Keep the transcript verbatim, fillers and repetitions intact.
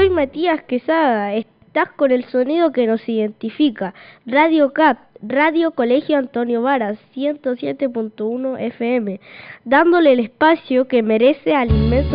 Soy Matías Quesada, estás con el sonido que nos identifica. Radio C A P, Radio Colegio Antonio Varas, ciento siete punto uno F M, dándole el espacio que merece al inmenso